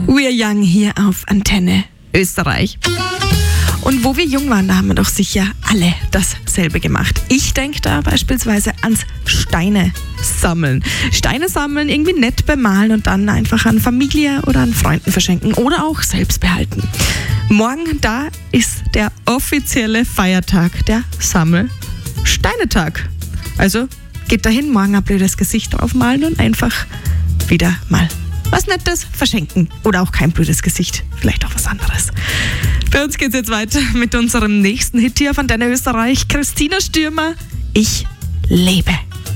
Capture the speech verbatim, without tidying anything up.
We're Young hier auf Antenne Österreich. Und wo wir jung waren, da haben wir doch sicher alle dasselbe gemacht. Ich denke da beispielsweise ans Steine sammeln. Steine sammeln, irgendwie nett bemalen und dann einfach an Familie oder an Freunden verschenken oder auch selbst behalten. Morgen, da ist der offizielle Feiertag, der Sammel-Steinetag. Also geht dahin, morgen ein blödes Gesicht draufmalen und einfach wieder mal was Nettes verschenken. Oder auch kein blödes Gesicht, vielleicht auch was anderes. Bei uns geht's jetzt weiter mit unserem nächsten Hit hier von Antenne Österreich. Christina Stürmer, ich lebe.